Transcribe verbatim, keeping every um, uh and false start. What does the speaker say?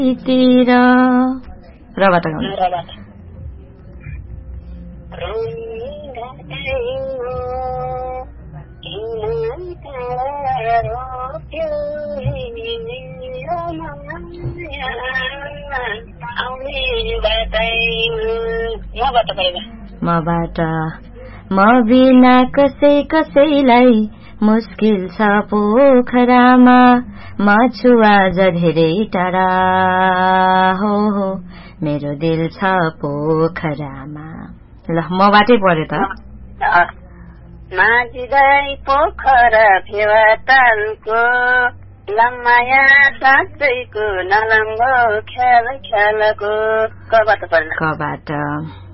तिर रबाट गाउनु मबाट म बिना कसै कसैलाई मुस्किल छ पोखरामा म छु आज धेरै टाढा हो हो मेरो दिल छ पोखरामा। ल मबाटै पढ्यो त माझिँदै पोखरा फेवा तालको लम्माया साँच्चैको नलङ्गो ख्याल ख्यालको कबाट पढ्न कबाट